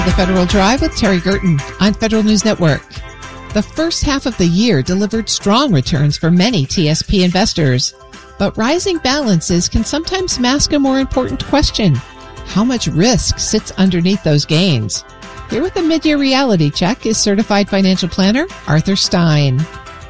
The Federal Drive with Terry Gerton on Federal News Network. The first half of the year delivered strong returns for many TSP investors. But rising balances can sometimes mask a more important question. How much risk sits underneath those gains? Here with a mid-year reality check is certified financial planner Arthur Stein.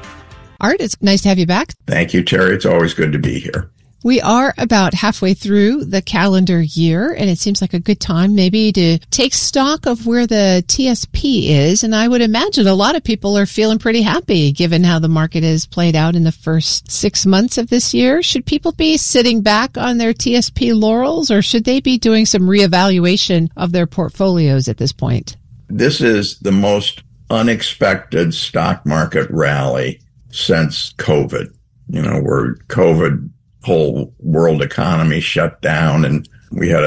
Art, it's nice to have you back. Thank you, Terry. It's always good to be here. We are about halfway through the calendar year, and it seems like a good time maybe to take stock of where the TSP is. And I would imagine a lot of people are feeling pretty happy given how the market has played out in the first 6 months of this year. Should people be sitting back on their TSP laurels, or should they be doing some reevaluation of their portfolios at this point? This is the most unexpected stock market rally since COVID, where COVID whole world economy shut down and we had a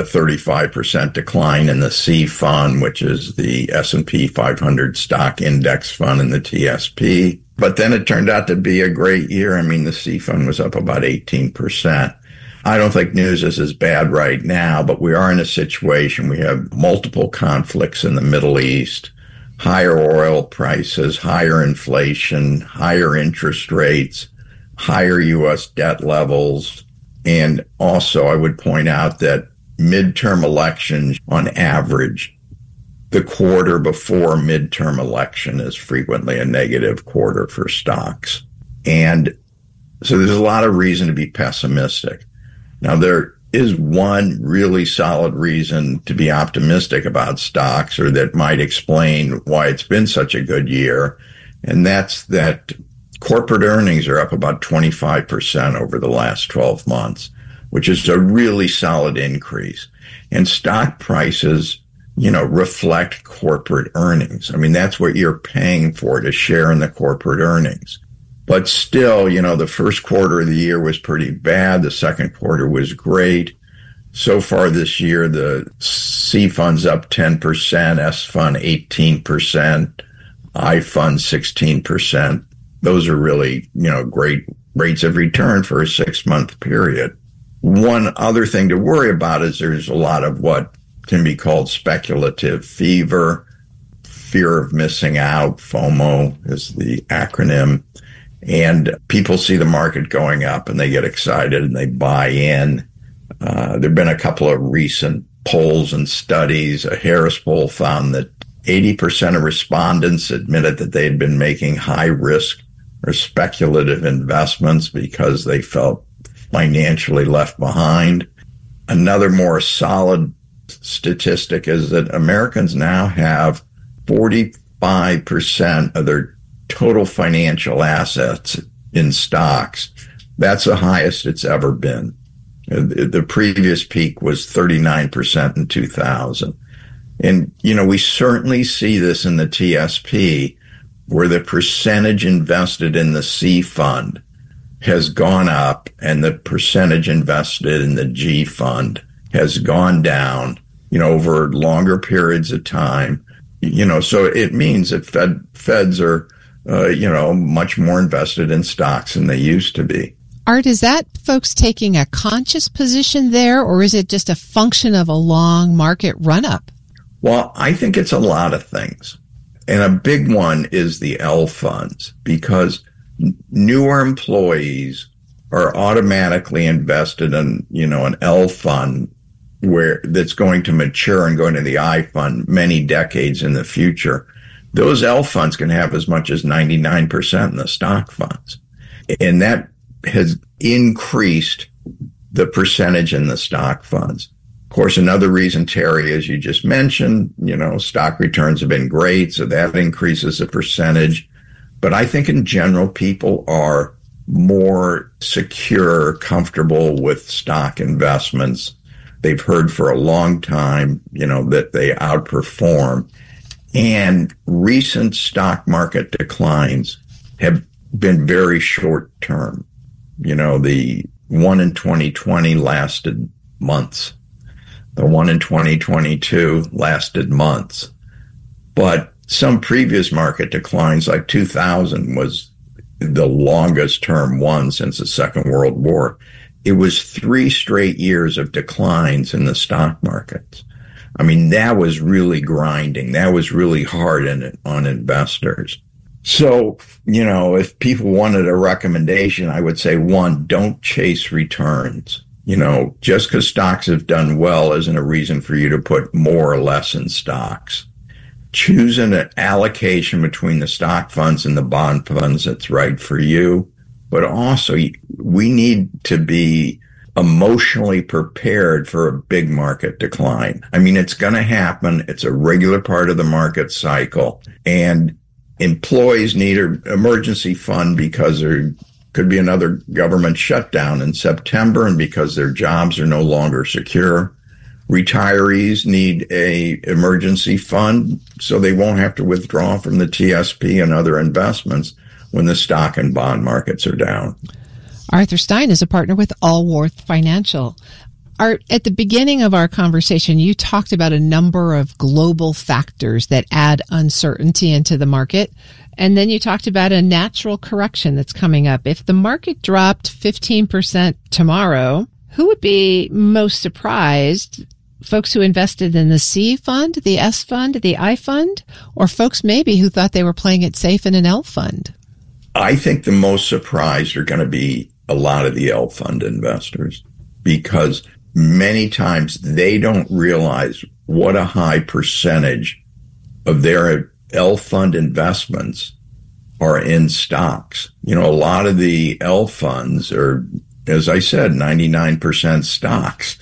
35% decline in the C fund, which is the S&P 500 stock index fund in the TSP. But then it turned out to be a great year. I mean, the C fund was up about 18%. I don't think news is as bad right now, but we are in a situation. We have multiple conflicts in the Middle East, higher oil prices, higher inflation, higher interest rates, higher U.S. debt levels. And also, I would point out that midterm elections, on average, the quarter before midterm election is frequently a negative quarter for stocks. And so there's a lot of reason to be pessimistic. Now, there is one really solid reason to be optimistic about stocks, or that might explain why it's been such a good year, and that's that corporate earnings are up about 25% over the last 12 months, which is a really solid increase. And stock prices, reflect corporate earnings. I mean, that's what you're paying for, to share in the corporate earnings. But still, the first quarter of the year was pretty bad. The second quarter was great. So far this year, the C fund's up 10%, S fund 18%, I fund 16%. Those are really, great rates of return for a 6-month period. One other thing to worry about is there's a lot of what can be called speculative fever, fear of missing out. FOMO is the acronym. And people see the market going up and they get excited and they buy in. There have been a couple of recent polls and studies. A Harris poll found that 80% of respondents admitted that they had been making high risk or speculative investments because they felt financially left behind. Another more solid statistic is that Americans now have 45% of their total financial assets in stocks. That's the highest it's ever been. The previous peak was 39% in 2000. And, we certainly see this in the TSP, where the percentage invested in the C fund has gone up and the percentage invested in the G fund has gone down, over longer periods of time. So it means that feds are, much more invested in stocks than they used to be. Art, is that folks taking a conscious position there, or is it just a function of a long market run-up? Well, I think it's a lot of things. And a big one is the L funds, because newer employees are automatically invested in, an L fund that's going to mature and go into the I fund many decades in the future. Those L funds can have as much as 99% in the stock funds. And that has increased the percentage in the stock funds. Of course, another reason, Terry, as you just mentioned, stock returns have been great, so that increases the percentage. But I think in general, people are more secure, comfortable with stock investments. They've heard for a long time, that they outperform. And recent stock market declines have been very short term. The one in 2020 lasted months. The one in 2022 lasted months. But some previous market declines, like 2000, was the longest term one since the Second World War. It was 3 straight years of declines in the stock markets. I mean, that was really grinding. That was really hard on investors. So, if people wanted a recommendation, I would say, one, don't chase returns. Just because stocks have done well isn't a reason for you to put more or less in stocks. Choose an allocation between the stock funds and the bond funds that's right for you. But also, we need to be emotionally prepared for a big market decline. I mean, it's going to happen. It's a regular part of the market cycle. And employees need an emergency fund because there could be another government shutdown in September and because their jobs are no longer secure. Retirees need a emergency fund so they won't have to withdraw from the TSP and other investments when the stock and bond markets are down. Arthur Stein is a partner with Allworth Financial. Art, at the beginning of our conversation, you talked about a number of global factors that add uncertainty into the market. And then you talked about a natural correction that's coming up. If the market dropped 15% tomorrow, who would be most surprised? Folks who invested in the C fund, the S fund, the I fund, or folks maybe who thought they were playing it safe in an L fund? I think the most surprised are going to be a lot of the L fund investors, because many times they don't realize what a high percentage of their L fund investments are in stocks. A lot of the L funds are, as I said, 99% stocks.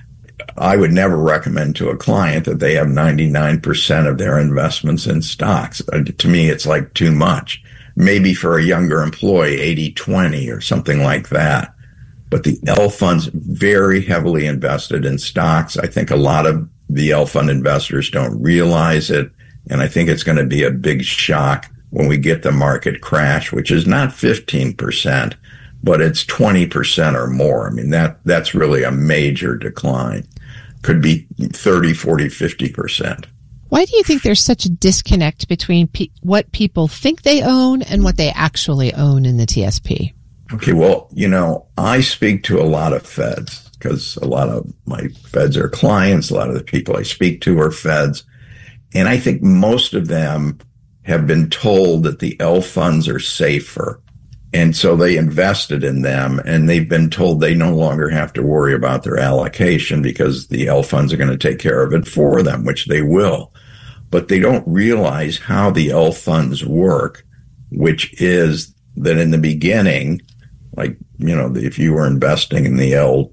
I would never recommend to a client that they have 99% of their investments in stocks. To me, it's like too much. Maybe for a younger employee, 80-20 or something like that. But the L funds very heavily invested in stocks. I think a lot of the L fund investors don't realize it. And I think it's going to be a big shock when we get the market crash, which is not 15%, but it's 20% or more. I mean, that's really a major decline. Could be 30, 40, 50%. Why do you think there's such a disconnect between what people think they own and what they actually own in the TSP? Okay, well, I speak to a lot of Feds because a lot of my Feds are clients. A lot of the people I speak to are Feds. And I think most of them have been told that the L funds are safer. And so they invested in them, and they've been told they no longer have to worry about their allocation because the L funds are going to take care of it for them, which they will. But they don't realize how the L funds work, which is that in the beginning, like, if you were investing in the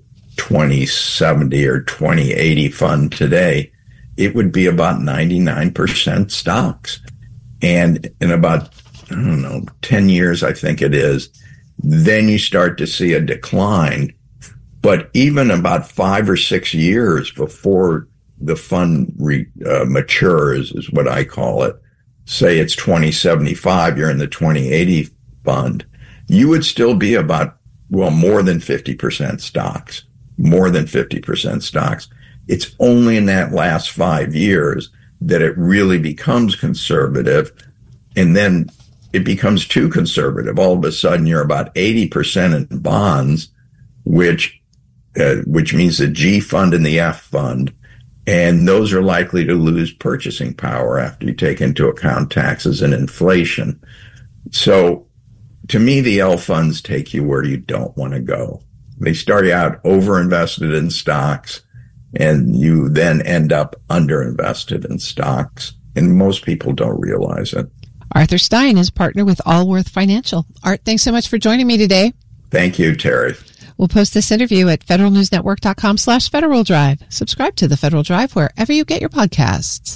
L2070 or 2080 fund today, it would be about 99% stocks. And in about, 10 years, I think it is, then you start to see a decline. But even about 5 or 6 years before the fund matures, is what I call it. Say it's 2075, you're in the 2080 fund. You would still be about, more than 50% stocks. More than 50% stocks. It's only in that last 5 years that it really becomes conservative, and then it becomes too conservative. All of a sudden, you're about 80% in bonds, which means the G fund and the F fund, and those are likely to lose purchasing power after you take into account taxes and inflation. So, to me, the L funds take you where you don't want to go. They start you out overinvested in stocks, and you then end up underinvested in stocks. And most people don't realize it. Arthur Stein is partner with Allworth Financial. Art, thanks so much for joining me today. Thank you, Terry. We'll post this interview at federalnewsnetwork.com/Federal Drive. Subscribe to the Federal Drive wherever you get your podcasts.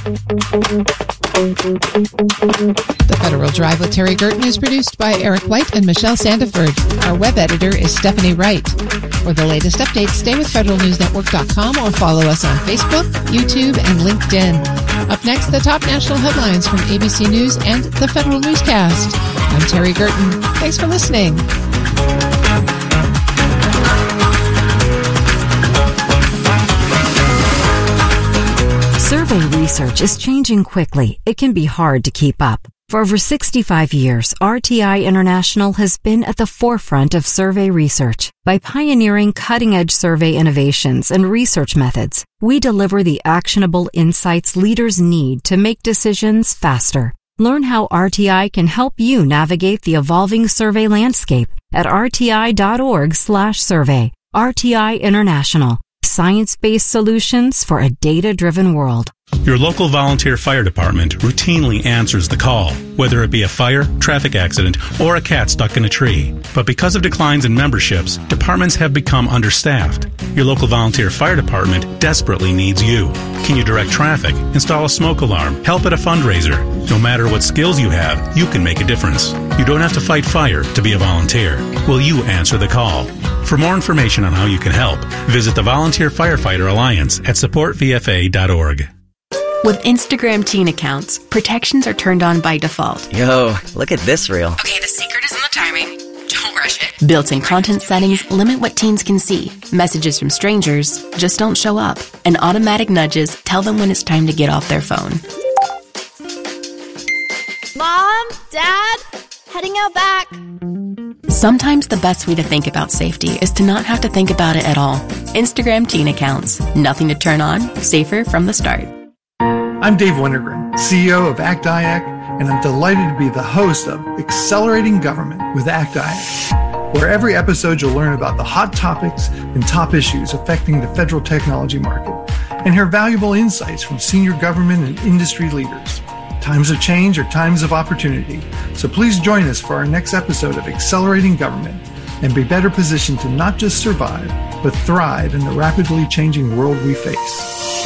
The Federal Drive with Terry Gerton is produced by Eric White and Michelle Sandiford. Our web editor is Stephanie Wright. For the latest updates, stay with federalnewsnetwork.com or follow us on Facebook, YouTube, and LinkedIn. Up next, the top national headlines from ABC News and the Federal Newscast. I'm Terry Gerton. Thanks for listening. Survey research is changing quickly. It can be hard to keep up. For over 65 years, RTI International has been at the forefront of survey research. By pioneering cutting-edge survey innovations and research methods, we deliver the actionable insights leaders need to make decisions faster. Learn how RTI can help you navigate the evolving survey landscape at rti.org/survey. RTI International. Science-based solutions for a data-driven world. Your local volunteer fire department routinely answers the call, whether it be a fire, traffic accident, or a cat stuck in a tree. But because of declines in memberships, departments have become understaffed. Your local volunteer fire department desperately needs you. Can you direct traffic, install a smoke alarm, help at a fundraiser? No matter what skills you have, you can make a difference. You don't have to fight fire to be a volunteer. Will you answer the call? For more information on how you can help, visit the Volunteer Firefighter Alliance at supportvfa.org. With Instagram teen accounts, protections are turned on by default. Yo, look at this reel. Okay, the secret is in the timing. Don't rush it. Built-in content settings limit what teens can see. Messages from strangers just don't show up. And automatic nudges tell them when it's time to get off their phone. Mom? Dad? Heading out back. Sometimes the best way to think about safety is to not have to think about it at all. Instagram teen accounts. Nothing to turn on. Safer from the start. I'm Dave Wintergren, CEO of ACT-IAC, and I'm delighted to be the host of Accelerating Government with ACT-IAC, where every episode you'll learn about the hot topics and top issues affecting the federal technology market and hear valuable insights from senior government and industry leaders. Times of change are times of opportunity, so please join us for our next episode of Accelerating Government and be better positioned to not just survive, but thrive in the rapidly changing world we face.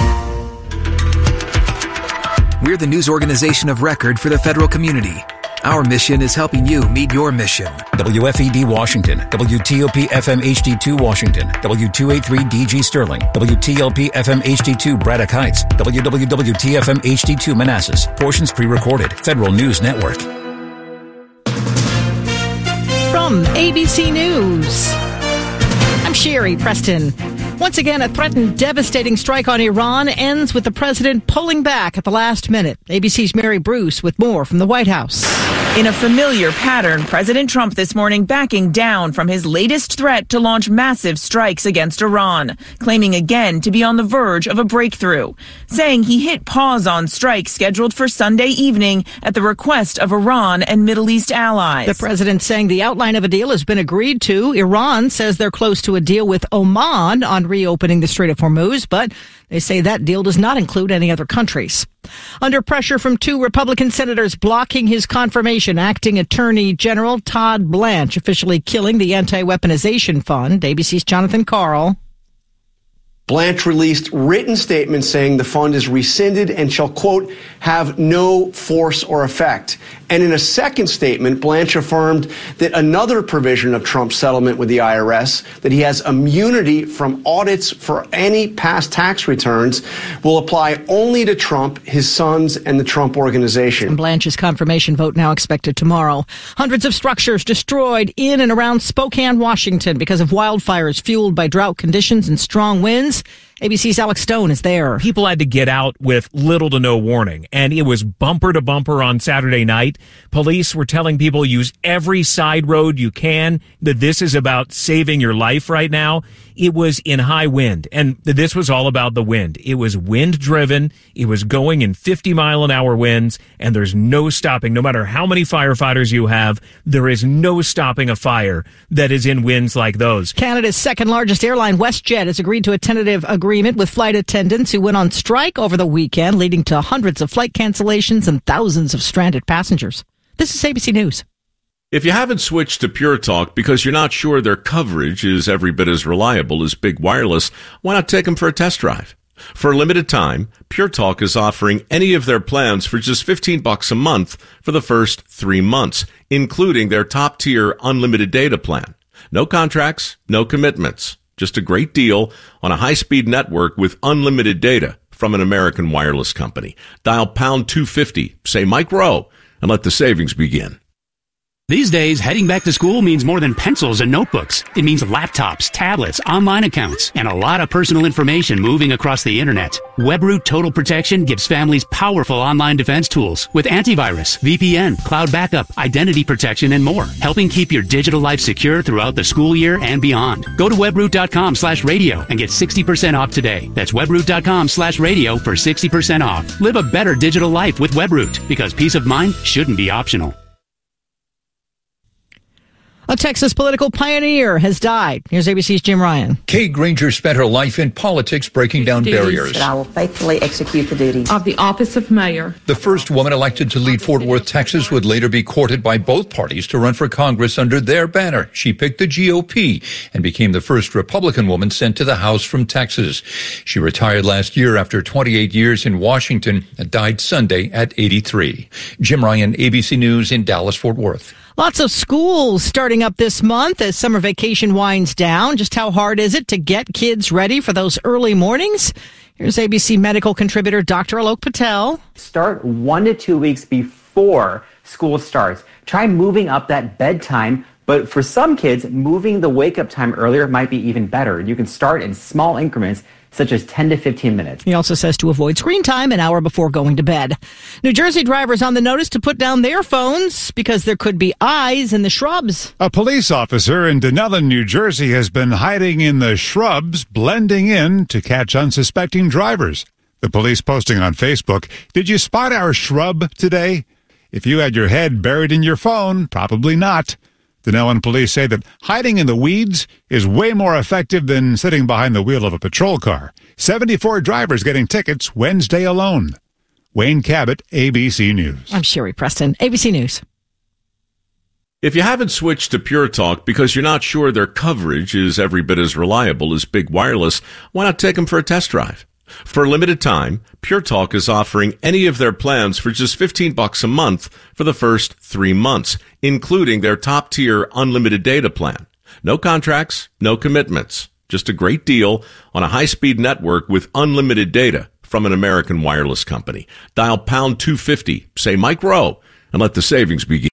We're the news organization of record for the federal community. Our mission is helping you meet your mission. WFED Washington, WTOP FM HD2 Washington, W283DG Sterling, WTLP FM HD2 Braddock Heights, WWWT FM HD2 Manassas. Portions pre-recorded. Federal News Network. From ABC News, I'm Sherry Preston. Once again, a threatened devastating strike on Iran ends with the president pulling back at the last minute. ABC's Mary Bruce with more from the White House. In a familiar pattern, President Trump this morning backing down from his latest threat to launch massive strikes against Iran, claiming again to be on the verge of a breakthrough, saying he hit pause on strikes scheduled for Sunday evening at the request of Iran and Middle East allies. The president saying the outline of a deal has been agreed to. Iran says they're close to a deal with Oman on reopening the Strait of Hormuz, but they say that deal does not include any other countries. Under pressure from two Republican senators blocking his confirmation, acting Attorney General Todd Blanche officially killing the Anti-Weaponization Fund. ABC's Jonathan Karl. Blanche released written statements saying the fund is rescinded and shall, quote, have no force or effect. And in a second statement, Blanche affirmed that another provision of Trump's settlement with the IRS, that he has immunity from audits for any past tax returns, will apply only to Trump, his sons, and the Trump Organization. And Blanche's confirmation vote now expected tomorrow. Hundreds of structures destroyed in and around Spokane, Washington because of wildfires fueled by drought conditions and strong winds. ABC's Alex Stone is there. People had to get out with little to no warning, and it was bumper to bumper on Saturday night. Police were telling people use every side road you can, that this is about saving your life right now. It was in high wind, and this was all about the wind. It was wind-driven. It was going in 50-mile-an-hour winds, and there's no stopping. No matter how many firefighters you have, there is no stopping a fire that is in winds like those. Canada's second-largest airline, WestJet, has agreed to a tentative agreement with flight attendants who went on strike over the weekend, leading to hundreds of flight cancellations and thousands of stranded passengers. This is ABC News. If you haven't switched to Pure Talk because you're not sure their coverage is every bit as reliable as Big Wireless, why not take them for a test drive? For a limited time, Pure Talk is offering any of their plans for just $15 a month for the first 3 months, including their top-tier unlimited data plan. No contracts, no commitments. Just a great deal on a high-speed network with unlimited data from an American wireless company. Dial pound 250, say Mike Rowe, and let the savings begin. These days, heading back to school means more than pencils and notebooks. It means laptops, tablets, online accounts, and a lot of personal information moving across the internet. WebRoot Total Protection gives families powerful online defense tools with antivirus, VPN, cloud backup, identity protection, and more, helping keep your digital life secure throughout the school year and beyond. Go to webroot.com/radio and get 60% off today. That's webroot.com/radio for 60% off. Live a better digital life with WebRoot, because peace of mind shouldn't be optional. A Texas political pioneer has died. Here's ABC's Jim Ryan. Kay Granger spent her life in politics breaking down barriers. I will faithfully execute the duties of the office of mayor. The first woman elected to lead Fort Worth, Texas, would later be courted by both parties to run for Congress under their banner. She picked the GOP and became the first Republican woman sent to the House from Texas. She retired last year after 28 years in Washington and died Sunday at 83. Jim Ryan, ABC News in Dallas, Fort Worth. Lots of schools starting up this month as summer vacation winds down. Just how hard is it to get kids ready for those early mornings? Here's ABC medical contributor Dr. Alok Patel. Start 1 to 2 weeks before school starts. Try moving up that bedtime. But for some kids, moving the wake-up time earlier might be even better. You can start in small increments, such as 10 to 15 minutes. He also says to avoid screen time an hour before going to bed. New Jersey drivers on the notice to put down their phones because there could be eyes in the shrubs. A police officer in Dunellen, New Jersey, has been hiding in the shrubs, blending in to catch unsuspecting drivers. The police posting on Facebook, "Did you spot our shrub today? If you had your head buried in your phone, probably not." Dunellen police say that hiding in the weeds is way more effective than sitting behind the wheel of a patrol car. 74 drivers getting tickets Wednesday alone. Wayne Cabot, ABC News. I'm Sherry Preston, ABC News. If you haven't switched to Pure Talk because you're not sure their coverage is every bit as reliable as Big Wireless, why not take them for a test drive? For a limited time, Pure Talk is offering any of their plans for just $15 a month for the first 3 months, including their top-tier unlimited data plan. No contracts, no commitments. Just a great deal on a high-speed network with unlimited data from an American wireless company. Dial pound 250, say Mike Rowe, and let the savings begin.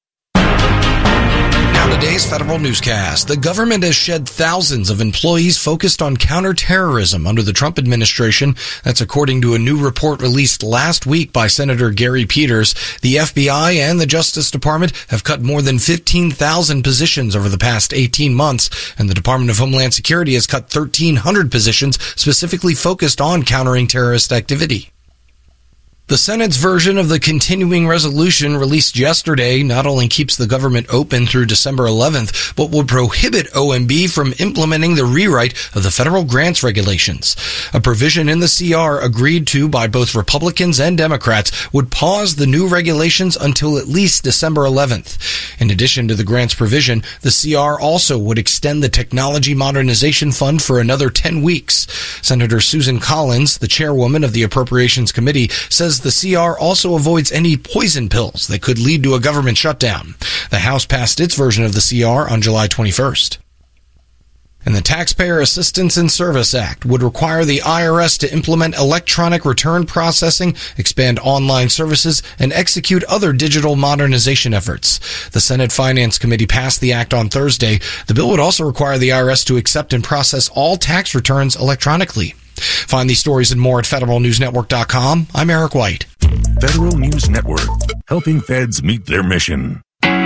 Today's federal newscast. The government has shed thousands of employees focused on counterterrorism under the Trump administration. That's according to a new report released last week by Senator Gary Peters. The FBI and the Justice Department have cut more than 15,000 positions over the past 18 months, and the Department of Homeland Security has cut 1,300 positions specifically focused on countering terrorist activity. The Senate's version of the continuing resolution released yesterday not only keeps the government open through December 11th, but would prohibit OMB from implementing the rewrite of the federal grants regulations. A provision in the CR agreed to by both Republicans and Democrats would pause the new regulations until at least December 11th. In addition to the grants provision, the CR also would extend the Technology Modernization Fund for another 10 weeks. Senator Susan Collins, the chairwoman of the Appropriations Committee, says the CR also avoids any poison pills that could lead to a government shutdown. The House passed its version of the CR on July 21st. And the Taxpayer Assistance and Service Act would require the IRS to implement electronic return processing, expand online services, and execute other digital modernization efforts. The Senate Finance Committee passed the act on Thursday. The bill would also require the IRS to accept and process all tax returns electronically. Find these stories and more at federalnewsnetwork.com. I'm Eric White. Federal News Network, helping feds meet their mission.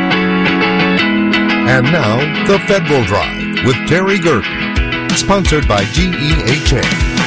And now, The Federal Drive with Terry Gerton, sponsored by GEHA.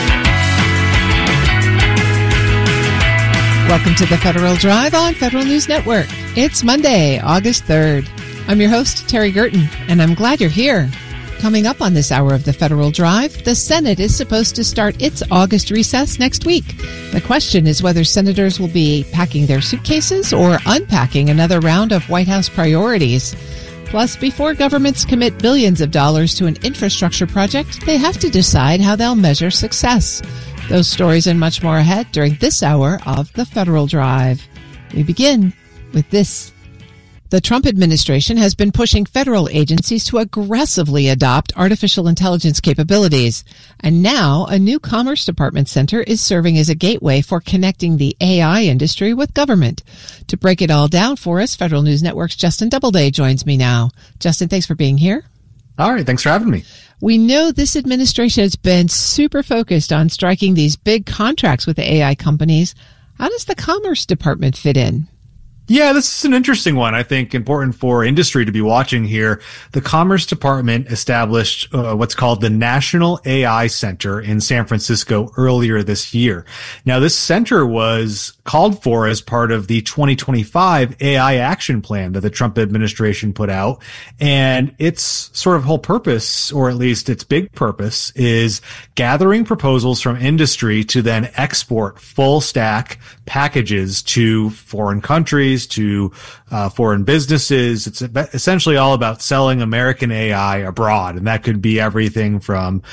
Welcome to The Federal Drive on Federal News Network. It's Monday, August 3rd. I'm your host, Terry Gerton, and I'm glad you're here. Coming up on this hour of the Federal Drive, the Senate is supposed to start its August recess next week. The question is whether senators will be packing their suitcases or unpacking another round of White House priorities. Plus, before governments commit billions of dollars to an infrastructure project, they have to decide how they'll measure success. Those stories and much more ahead during this hour of the Federal Drive. We begin with this. The Trump administration has been pushing federal agencies to aggressively adopt artificial intelligence capabilities. And now a new Commerce Department center is serving as a gateway for connecting the AI industry with government. To break it all down for us, Federal News Network's Justin Doubleday joins me now. Justin, thanks for being here. All right. Thanks for having me. We know this administration has been super focused on striking these big contracts with the AI companies. How does the Commerce Department fit in? Yeah, this is an interesting one. I think important for industry to be watching here. The Commerce Department established what's called the National AI Center in San Francisco earlier this year. Now, this center was called for as part of the 2025 AI Action Plan that the Trump administration put out. And its sort of whole purpose, or at least its big purpose, is gathering proposals from industry to then export full stack packages to foreign countries, to foreign businesses. It's essentially all about selling American AI abroad. And that could be everything from,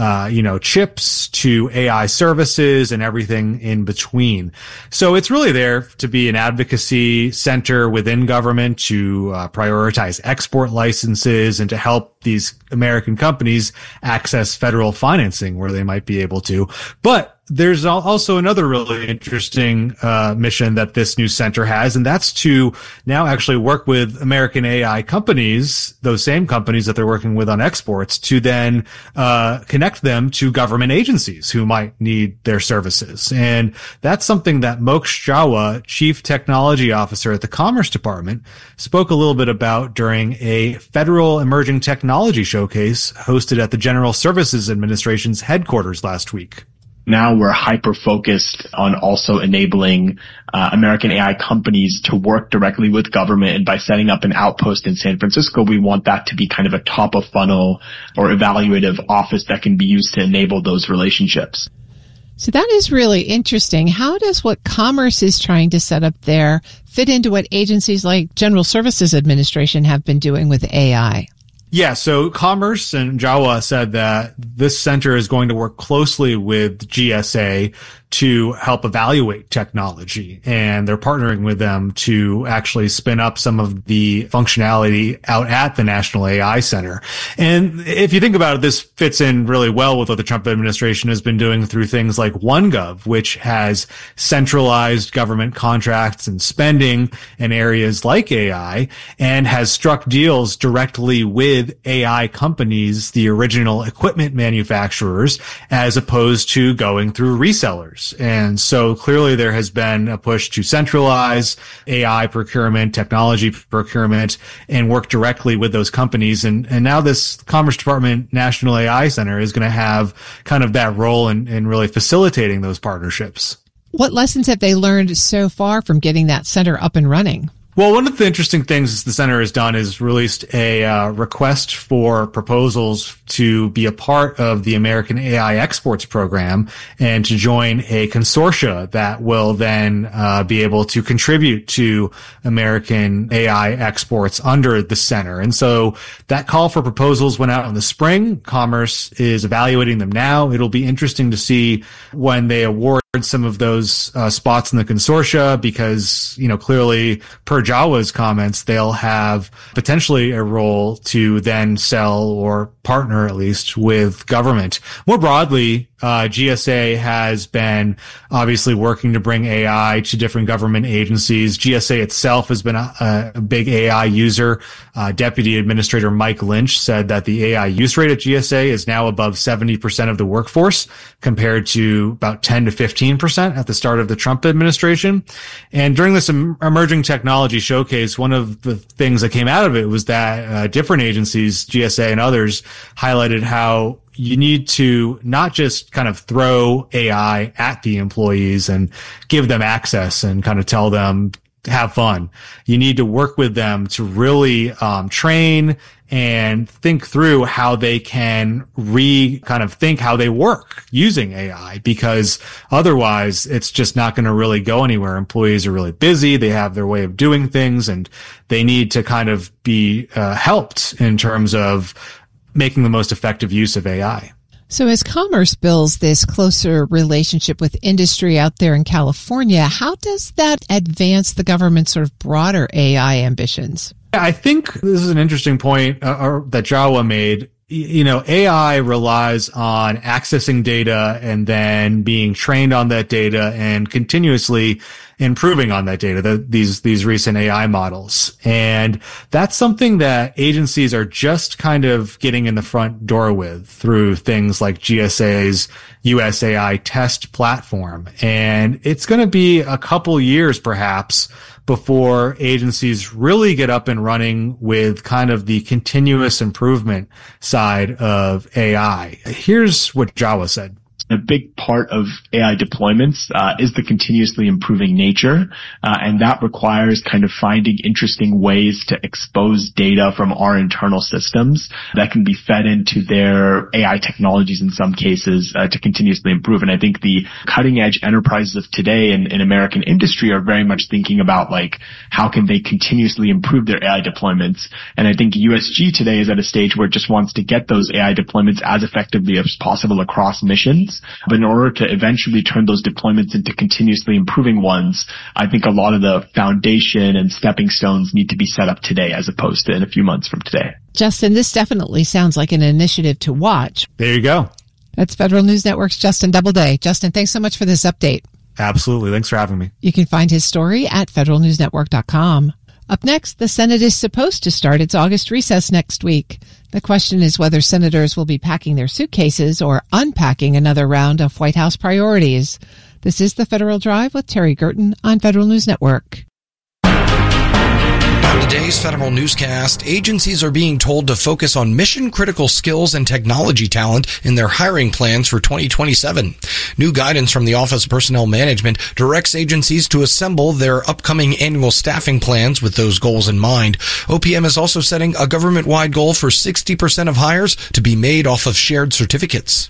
chips to AI services and everything in between. So it's really there to be an advocacy center within government to prioritize export licenses and to help these American companies access federal financing where they might be able to. But there's also another really interesting mission that this new center has, and that's to now actually work with American AI companies, those same companies that they're working with on exports, to then connect them to government agencies who might need their services. And that's something that Moksh Jawa, Chief Technology Officer at the Commerce Department, spoke a little bit about during a Federal Emerging Technology Showcase hosted at the General Services Administration's headquarters last week. Now we're hyper-focused on also enabling American AI companies to work directly with government. And by setting up an outpost in San Francisco, we want that to be kind of a top-of-funnel or evaluative office that can be used to enable those relationships. So that is really interesting. How does what Commerce is trying to set up there fit into what agencies like General Services Administration have been doing with AI? Yeah, so Commerce and Jawa said that this center is going to work closely with GSA to help evaluate technology, and they're partnering with them to actually spin up some of the functionality out at the National AI Center. And if you think about it, this fits in really well with what the Trump administration has been doing through things like OneGov, which has centralized government contracts and spending in areas like AI and has struck deals directly with AI companies, the original equipment manufacturers, as opposed to going through resellers. And so clearly there has been a push to centralize AI procurement, technology procurement, and work directly with those companies. And now this Commerce Department National AI Center is going to have kind of that role in really facilitating those partnerships. What lessons have they learned so far from getting that center up and running? Well, one of the interesting things the center has done is released a request for proposals to be a part of the American AI Exports Program and to join a consortia that will then be able to contribute to American AI exports under the center. And so that call for proposals went out in the spring. Commerce is evaluating them now. It'll be interesting to see when they award some of those spots in the consortia, because, clearly per Jawa's comments, they'll have potentially a role to then sell or partner at least with government. More broadly, GSA has been obviously working to bring AI to different government agencies. GSA itself has been a big AI user. Deputy Administrator Mike Lynch said that the AI use rate at GSA is now above 70% of the workforce, compared to about 10 to 15% at the start of the Trump administration. And during this emerging technology showcase, one of the things that came out of it was that different agencies, GSA and others, highlighted how you need to not just kind of throw AI at the employees and give them access and kind of tell them, have fun. You need to work with them to really train and think through how they can think how they work using AI, because otherwise it's just not going to really go anywhere. Employees are really busy. They have their way of doing things, and they need to kind of be helped in terms of making the most effective use of AI. So as commerce builds this closer relationship with industry out there in California, how does that advance the government's sort of broader AI ambitions? I think this is an interesting point that Jawa made. AI relies on accessing data and then being trained on that data and continuously improving on that data, these recent AI models. And that's something that agencies are just kind of getting in the front door with through things like GSA's USAI test platform. And it's going to be a couple years perhaps before agencies really get up and running with kind of the continuous improvement side of AI. Here's what Jawa said. A big part of AI deployments is the continuously improving nature, and that requires kind of finding interesting ways to expose data from our internal systems that can be fed into their AI technologies in some cases to continuously improve. And I think the cutting edge enterprises of today in American industry are very much thinking about like how can they continuously improve their AI deployments. And I think USG today is at a stage where it just wants to get those AI deployments as effectively as possible across missions. But in order to eventually turn those deployments into continuously improving ones, I think a lot of the foundation and stepping stones need to be set up today as opposed to in a few months from today. Justin, this definitely sounds like an initiative to watch. There you go. That's Federal News Network's Justin Doubleday. Justin, thanks so much for this update. Absolutely. Thanks for having me. You can find his story at federalnewsnetwork.com. Up next, the Senate is supposed to start its August recess next week. The question is whether senators will be packing their suitcases or unpacking another round of White House priorities. This is the Federal Drive with Terry Gerton on Federal News Network. On today's Federal Newscast, agencies are being told to focus on mission-critical skills and technology talent in their hiring plans for 2027. New guidance from the Office of Personnel Management directs agencies to assemble their upcoming annual staffing plans with those goals in mind. OPM is also setting a government-wide goal for 60% of hires to be made off of shared certificates.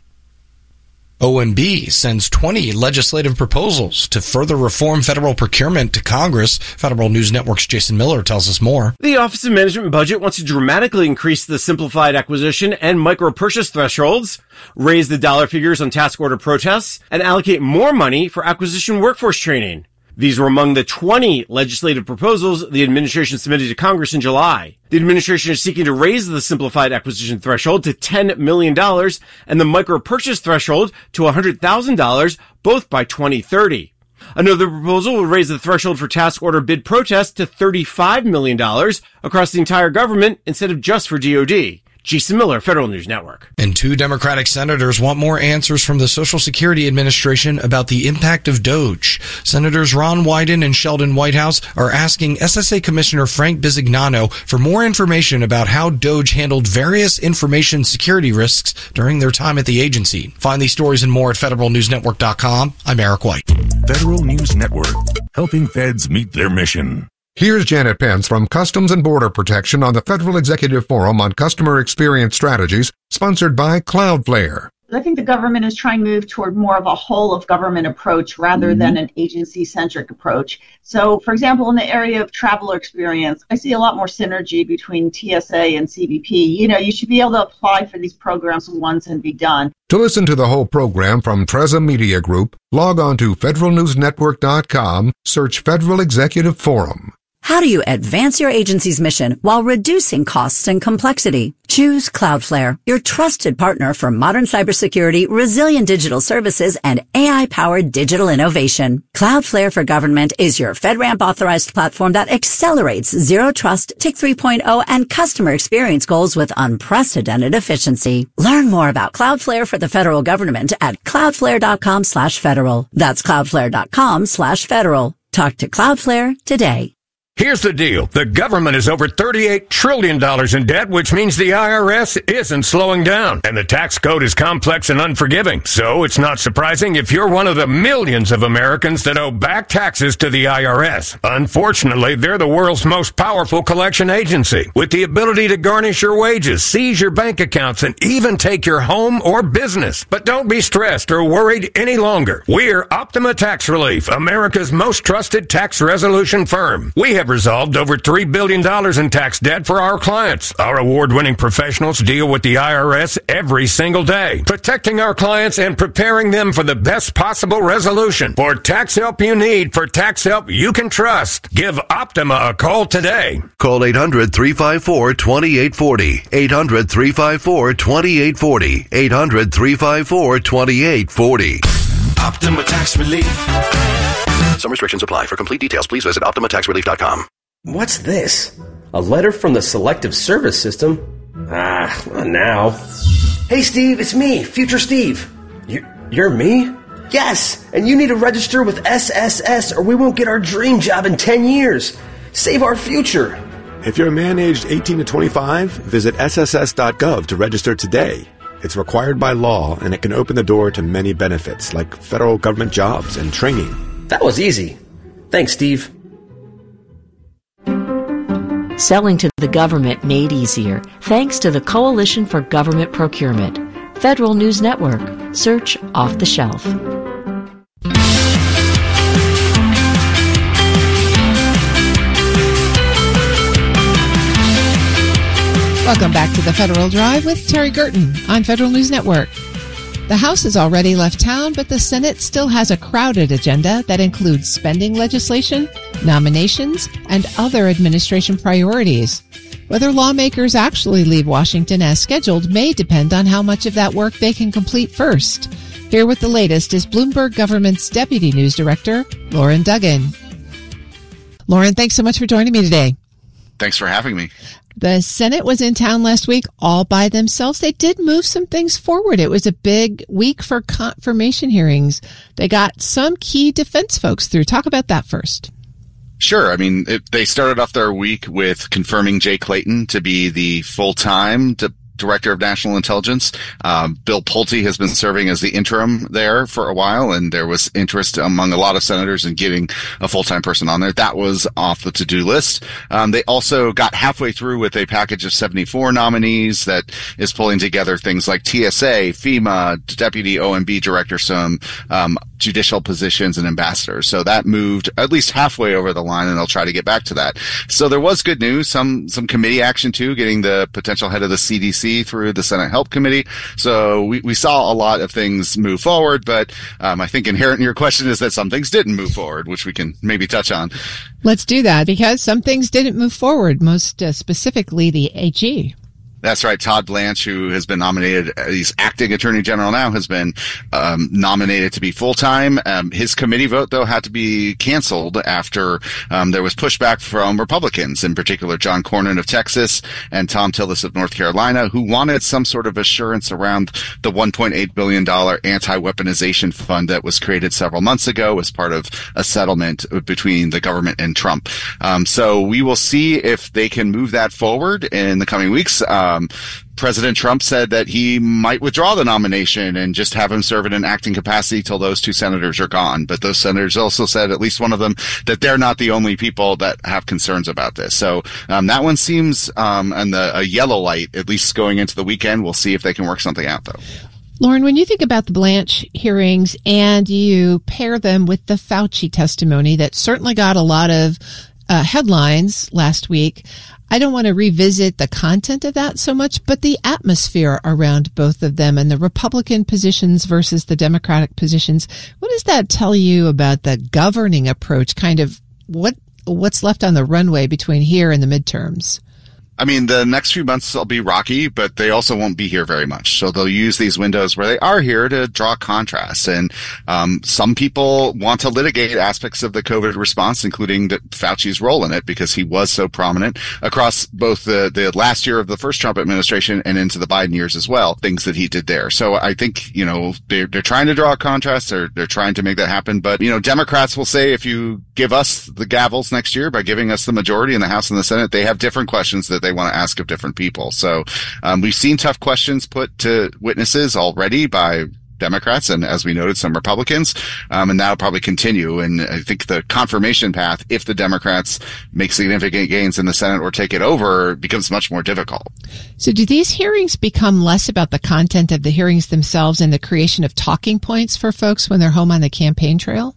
OMB sends 20 legislative proposals to further reform federal procurement to Congress. Federal News Network's Jason Miller tells us more. The Office of Management and Budget wants to dramatically increase the simplified acquisition and micro-purchase thresholds, raise the dollar figures on task order protests, and allocate more money for acquisition workforce training. These were among the 20 legislative proposals the administration submitted to Congress in July. The administration is seeking to raise the simplified acquisition threshold to $10 million and the micro-purchase threshold to $100,000, both by 2030. Another proposal will raise the threshold for task order bid protest to $35 million across the entire government instead of just for DoD. Jason Miller, Federal News Network. And 2 Democratic senators want more answers from the Social Security Administration about the impact of DOGE. Senators Ron Wyden and Sheldon Whitehouse are asking SSA Commissioner Frank Bisignano for more information about how DOGE handled various information security risks during their time at the agency. Find these stories and more at federalnewsnetwork.com. I'm Eric White. Federal News Network, helping feds meet their mission. Here's Janet Pence from Customs and Border Protection on the Federal Executive Forum on Customer Experience Strategies, sponsored by Cloudflare. I think the government is trying to move toward more of a whole-of-government approach rather than an agency-centric approach. So, for example, in the area of traveler experience, I see a lot more synergy between TSA and CBP. You should be able to apply for these programs once and be done. To listen to the whole program from Treza Media Group, log on to federalnewsnetwork.com, search Federal Executive Forum. How do you advance your agency's mission while reducing costs and complexity? Choose Cloudflare, your trusted partner for modern cybersecurity, resilient digital services, and AI-powered digital innovation. Cloudflare for Government is your FedRAMP authorized platform that accelerates Zero Trust, TIC 3.0, and customer experience goals with unprecedented efficiency. Learn more about Cloudflare for the federal government at cloudflare.com/federal. That's cloudflare.com/federal. Talk to Cloudflare today. Here's the deal. The government is over $38 trillion in debt, which means the IRS isn't slowing down. And the tax code is complex and unforgiving. So it's not surprising if you're one of the millions of Americans that owe back taxes to the IRS. Unfortunately, they're the world's most powerful collection agency, with the ability to garnish your wages, seize your bank accounts, and even take your home or business. But don't be stressed or worried any longer. We're Optima Tax Relief, America's most trusted tax resolution firm. We have have resolved over $3 billion in tax debt for our clients. Our award-winning professionals deal with the IRS every single day, protecting our clients and preparing them for the best possible resolution. For tax help you need, for tax help you can trust, give Optima a call today. Call 800-354-2840. 800-354-2840. 800-354-2840. Optima Tax Relief. Some restrictions apply. For complete details, please visit OptimaTaxRelief.com. What's this? A letter from the Selective Service System? Not now. Hey, Steve, it's me, Future Steve. You're me? Yes, and you need to register with SSS or we won't get our dream job in 10 years. Save our future. If you're a man aged 18 to 25, visit SSS.gov to register today. It's required by law, and it can open the door to many benefits, like federal government jobs and training. That was easy. Thanks, Steve. Selling to the government made easier, thanks to the Coalition for Government Procurement. Federal News Network. Search Off the Shelf. Welcome back to the Federal Drive with Terry Gerton on Federal News Network. The House has already left town, but the Senate still has a crowded agenda that includes spending legislation, nominations, and other administration priorities. Whether lawmakers actually leave Washington as scheduled may depend on how much of that work they can complete first. Here with the latest is Bloomberg Government's Deputy News Director, Lauren Duggan. Lauren, thanks so much for joining me today. Thanks for having me. The Senate was in town last week all by themselves. They did move some things forward. It was a big week for confirmation hearings. They got some key defense folks through. Talk about that first. Sure. I mean, they started off their week with confirming Jay Clayton to be the full-time Director of National Intelligence. Bill Pulte has been serving as the interim there for a while, and there was interest among a lot of senators in getting a full-time person on there. That was off the to-do list. They also got halfway through with a package of 74 nominees that is pulling together things like TSA, FEMA, Deputy OMB Director, some judicial positions, and ambassadors. So that moved at least halfway over the line, and they'll try to get back to that. So there was good news, some committee action too, getting the potential head of the CDC through the Senate Help Committee. So we saw a lot of things move forward, but I think inherent in your question is that some things didn't move forward, which we can maybe touch on. Let's do that, because some things didn't move forward, most specifically the AG. That's right. Todd Blanche, who has been nominated, he's acting attorney general now, has been nominated to be full-time. His committee vote, though, had to be canceled after there was pushback from Republicans, in particular John Cornyn of Texas and Thom Tillis of North Carolina, who wanted some sort of assurance around the $1.8 billion anti-weaponization fund that was created several months ago as part of a settlement between the government and Trump. So we will see if they can move that forward in the coming weeks. President Trump said that he might withdraw the nomination and just have him serve in an acting capacity till those two senators are gone. But those senators also said, at least one of them, that they're not the only people that have concerns about this. So that one seems on a yellow light, at least going into the weekend. We'll see if they can work something out, though. Lauren, when you think about the Blanche hearings and you pair them with the Fauci testimony that certainly got a lot of headlines last week, I don't want to revisit the content of that so much, but the atmosphere around both of them and the Republican positions versus the Democratic positions. What does that tell you about the governing approach? Kind of what's left on the runway between here and the midterms? I mean, the next few months will be rocky, but they also won't be here very much. So they'll use these windows where they are here to draw contrasts. And some people want to litigate aspects of the COVID response, including Fauci's role in it, because he was so prominent across both the last year of the first Trump administration and into the Biden years as well, things that he did there. So I think, they're trying to draw a contrast. They're trying to make that happen. But, Democrats will say, if you give us the gavels next year by giving us the majority in the House and the Senate, they have different questions that they want to ask of different people. So we've seen tough questions put to witnesses already by Democrats and, as we noted, some Republicans, and that'll probably continue. And I think the confirmation path, if the Democrats make significant gains in the Senate or take it over, becomes much more difficult. So do these hearings become less about the content of the hearings themselves and the creation of talking points for folks when they're home on the campaign trail?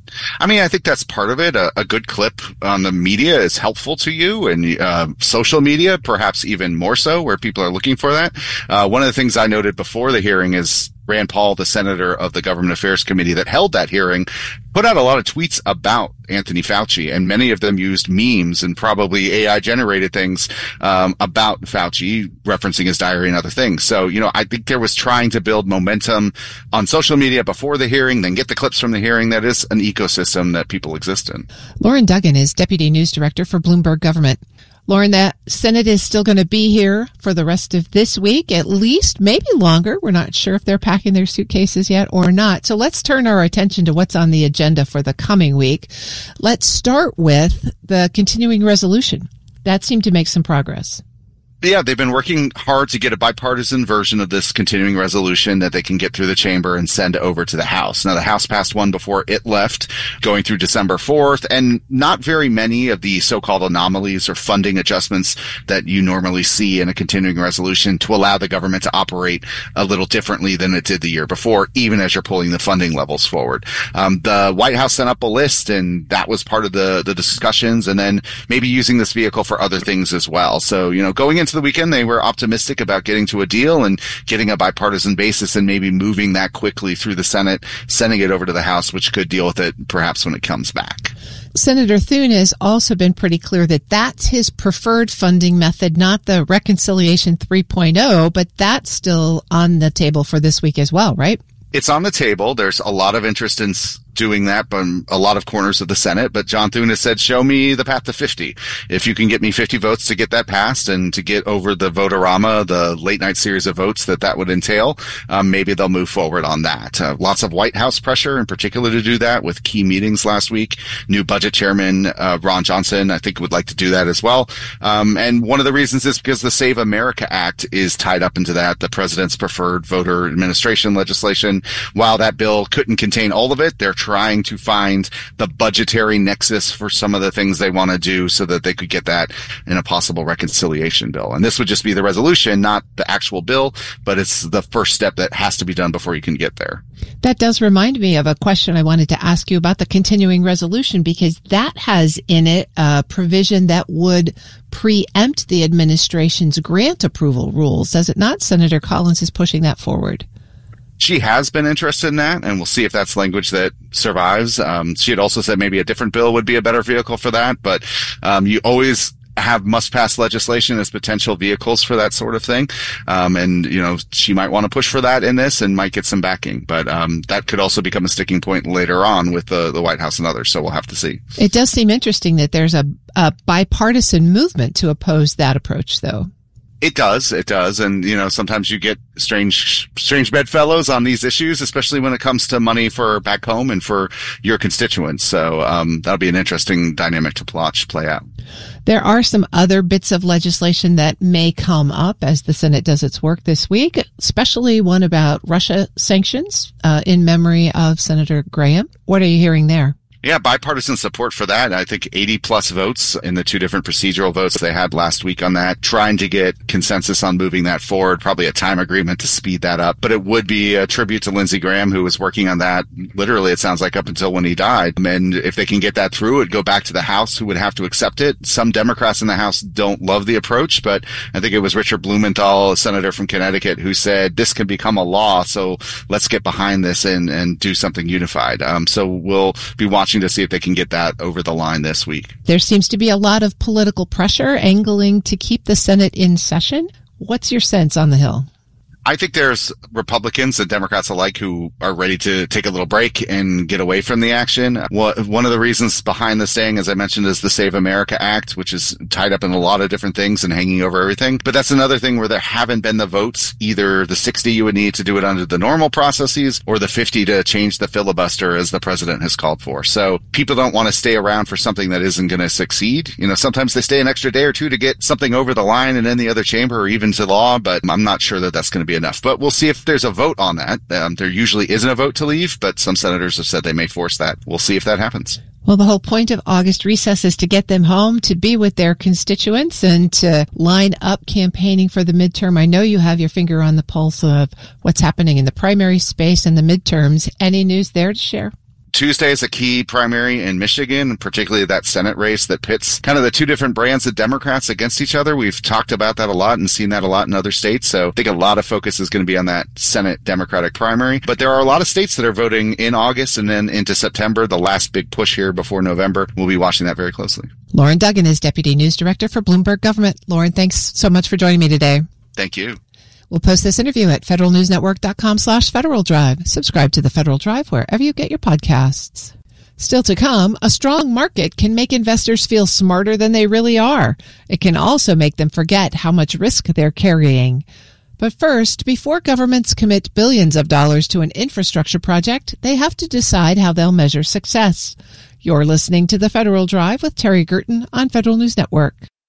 I mean, I think that's part of it. A good clip on the media is helpful to you, and social media, perhaps even more so, where people are looking for that. One of the things I noted before the hearing is Rand Paul, the senator of the Government Affairs Committee that held that hearing, put out a lot of tweets about Anthony Fauci, and many of them used memes and probably AI-generated things about Fauci, referencing his diary and other things. So, I think there was trying to build momentum on social media before the hearing, then get the clips from the hearing. That is an ecosystem that people exist in. Lauren Duggan is Deputy News Director for Bloomberg Government. Lauren, the Senate is still going to be here for the rest of this week, at least, maybe longer. We're not sure if they're packing their suitcases yet or not. So let's turn our attention to what's on the agenda for the coming week. Let's start with the continuing resolution. That seemed to make some progress. Yeah, they've been working hard to get a bipartisan version of this continuing resolution that they can get through the chamber and send over to the House. Now, the House passed one before it left, going through December 4th, and not very many of the so-called anomalies or funding adjustments that you normally see in a continuing resolution to allow the government to operate a little differently than it did the year before, even as you're pulling the funding levels forward. The White House sent up a list, and that was part of the discussions, and then maybe using this vehicle for other things as well. So, going into the weekend, they were optimistic about getting to a deal and getting a bipartisan basis and maybe moving that quickly through the Senate, sending it over to the House, which could deal with it perhaps when it comes back. Senator Thune has also been pretty clear that that's his preferred funding method, not the Reconciliation 3.0, but that's still on the table for this week as well, right? It's on the table. There's a lot of interest in doing that from a lot of corners of the Senate, but John Thune has said, show me the path to 50. If you can get me 50 votes to get that passed and to get over the vote-a-rama, the late night series of votes that would entail, maybe they'll move forward on that. Lots of White House pressure in particular to do that with key meetings last week. New budget chairman, Ron Johnson, I think would like to do that as well. And one of the reasons is because the Save America Act is tied up into that, the president's preferred voter administration legislation. While that bill couldn't contain all of it, they're trying to find the budgetary nexus for some of the things they want to do so that they could get that in a possible reconciliation bill. And this would just be the resolution, not the actual bill, but it's the first step that has to be done before you can get there. That does remind me of a question I wanted to ask you about the continuing resolution, because that has in it a provision that would preempt the administration's grant approval rules. Does it not? Senator Collins is pushing that forward. She has been interested in that, and we'll see if that's language that survives. She had also said maybe a different bill would be a better vehicle for that, but you always have must-pass legislation as potential vehicles for that sort of thing. And, she might want to push for that in this and might get some backing. But that could also become a sticking point later on with the White House and others, so we'll have to see. It does seem interesting that there's a bipartisan movement to oppose that approach, though. It does. And, sometimes you get strange bedfellows on these issues, especially when it comes to money for back home and for your constituents. So, that'll be an interesting dynamic to watch play out. There are some other bits of legislation that may come up as the Senate does its work this week, especially one about Russia sanctions, in memory of Senator Graham. What are you hearing there? Yeah, bipartisan support for that. I think 80 plus votes in the two different procedural votes they had last week on that, trying to get consensus on moving that forward, probably a time agreement to speed that up. But it would be a tribute to Lindsey Graham, who was working on that literally, it sounds like, up until when he died. And if they can get that through, it'd go back to the House, who would have to accept it. Some Democrats in the House don't love the approach, but I think it was Richard Blumenthal, a senator from Connecticut, who said this can become a law, so let's get behind this and do something unified. So we'll be watching to see if they can get that over the line this week. There seems to be a lot of political pressure angling to keep the Senate in session. What's your sense on the Hill? I think there's Republicans and Democrats alike who are ready to take a little break and get away from the action. One of the reasons behind this thing, as I mentioned, is the Save America Act, which is tied up in a lot of different things and hanging over everything. But that's another thing where there haven't been the votes, either the 60 you would need to do it under the normal processes or the 50 to change the filibuster as the president has called for. So people don't want to stay around for something that isn't going to succeed. Sometimes they stay an extra day or two to get something over the line and in the other chamber or even to law, but I'm not sure that that's going to be enough. But we'll see if there's a vote on that. There usually isn't a vote to leave, but some senators have said they may force that. We'll see if that happens. Well, the whole point of August recess is to get them home, to be with their constituents, and to line up campaigning for the midterm. I know you have your finger on the pulse of what's happening in the primary space and the midterms. Any news there to share? Tuesday is a key primary in Michigan, particularly that Senate race that pits kind of the two different brands of Democrats against each other. We've talked about that a lot and seen that a lot in other states. So I think a lot of focus is going to be on that Senate Democratic primary. But there are a lot of states that are voting in August and then into September, the last big push here before November. We'll be watching that very closely. Lauren Duggan is Deputy News Director for Bloomberg Government. Lauren, thanks so much for joining me today. Thank you. We'll post this interview at federalnewsnetwork.com/Federal Drive. Subscribe to the Federal Drive wherever you get your podcasts. Still to come, a strong market can make investors feel smarter than they really are. It can also make them forget how much risk they're carrying. But first, before governments commit billions of dollars to an infrastructure project, they have to decide how they'll measure success. You're listening to the Federal Drive with Terry Gerton on Federal News Network.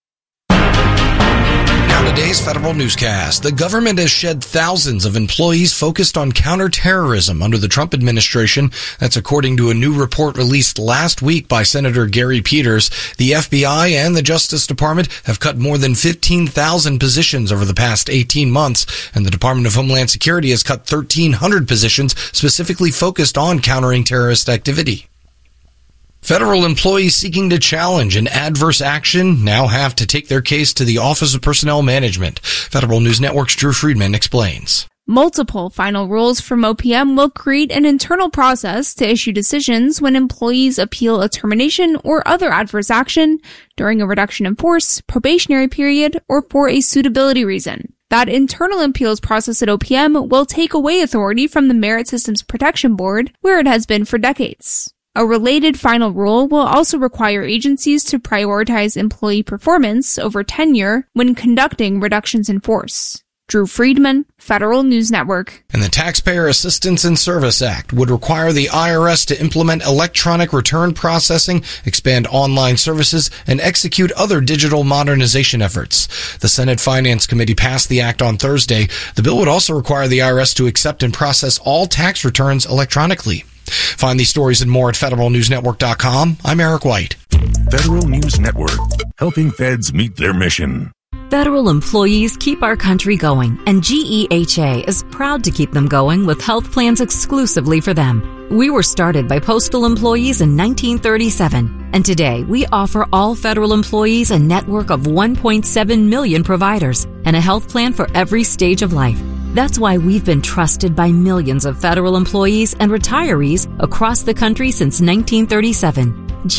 Now today's Federal Newscast. The government has shed thousands of employees focused on counterterrorism under the Trump administration. That's according to a new report released last week by Senator Gary Peters. The FBI and the Justice Department have cut more than 15,000 positions over the past 18 months, and the Department of Homeland Security has cut 1,300 positions specifically focused on countering terrorist activity. Federal employees seeking to challenge an adverse action now have to take their case to the Office of Personnel Management. Federal News Network's Drew Friedman explains. Multiple final rules from OPM will create an internal process to issue decisions when employees appeal a termination or other adverse action during a reduction in force, probationary period, or for a suitability reason. That internal appeals process at OPM will take away authority from the Merit Systems Protection Board, where it has been for decades. A related final rule will also require agencies to prioritize employee performance over tenure when conducting reductions in force. Drew Friedman, Federal News Network. And the Taxpayer Assistance and Service Act would require the IRS to implement electronic return processing, expand online services, and execute other digital modernization efforts. The Senate Finance Committee passed the act on Thursday. The bill would also require the IRS to accept and process all tax returns electronically. Find these stories and more at federalnewsnetwork.com. I'm Eric White. Federal News Network, helping feds meet their mission. Federal employees keep our country going, and GEHA is proud to keep them going with health plans exclusively for them. We were started by postal employees in 1937, and today we offer all federal employees a network of 1.7 million providers and a health plan for every stage of life. That's why we've been trusted by millions of federal employees and retirees across the country since 1937.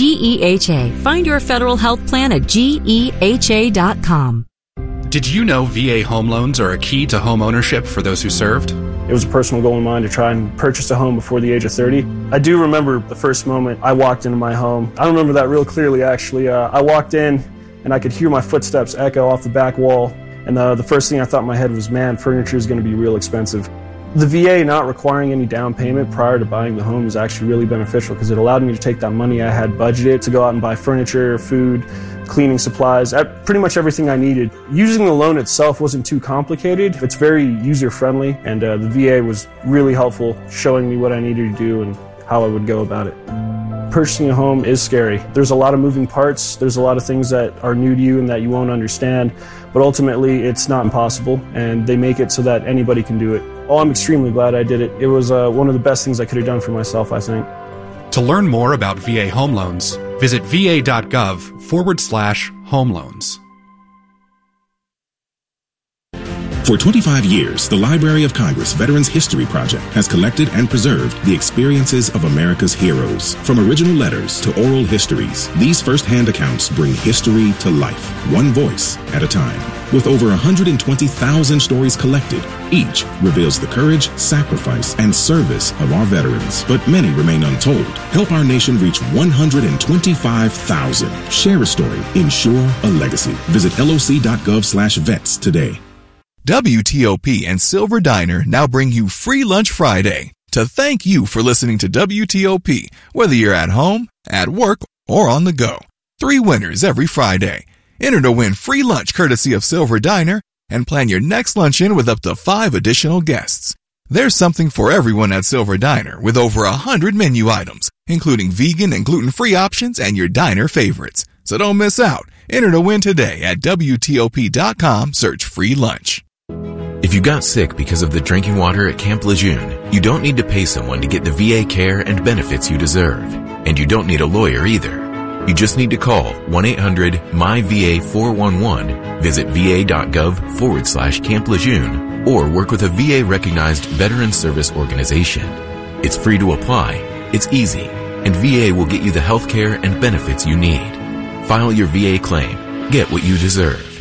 GEHA. Find your federal health plan at GEHA.com. Did you know VA home loans are a key to home ownership for those who served? It was a personal goal of mine to try and purchase a home before the age of 30. I do remember the first moment I walked into my home. I remember that real clearly, actually. I walked in and I could hear my footsteps echo off the back wall. And the first thing I thought in my head was, man, furniture is going to be real expensive. The VA not requiring any down payment prior to buying the home is actually really beneficial because it allowed me to take that money I had budgeted to go out and buy furniture, food, cleaning supplies, pretty much everything I needed. Using the loan itself wasn't too complicated. It's very user-friendly, and the VA was really helpful showing me what I needed to do and how I would go about it. Purchasing a home is scary. There's a lot of moving parts. There's a lot of things that are new to you and that you won't understand. But ultimately, it's not impossible, and they make it so that anybody can do it. Oh, I'm extremely glad I did it. It was one of the best things I could have done for myself, I think. To learn more about VA home loans, visit va.gov/home loans. For 25 years, the Library of Congress Veterans History Project has collected and preserved the experiences of America's heroes. From original letters to oral histories, these first-hand accounts bring history to life, one voice at a time. With over 120,000 stories collected, each reveals the courage, sacrifice, and service of our veterans. But many remain untold. Help our nation reach 125,000. Share a story. Ensure a legacy. Visit loc.gov/vets today. WTOP and Silver Diner now bring you Free Lunch Friday to thank you for listening to WTOP, whether you're at home, at work, or on the go. 3 winners every Friday. Enter to win free lunch courtesy of Silver Diner and plan your next luncheon with up to 5 additional guests. There's something for everyone at Silver Diner with over 100 menu items, including vegan and gluten-free options and your diner favorites. So don't miss out. Enter to win today at WTOP.com. Search free lunch. If you got sick because of the drinking water at Camp Lejeune, you don't need to pay someone to get the VA care and benefits you deserve. And you don't need a lawyer either. You just need to call 1-800-MY-VA-411, visit va.gov/Camp Lejeune, or work with a VA-recognized veteran service organization. It's free to apply, it's easy, and VA will get you the health care and benefits you need. File your VA claim. Get what you deserve.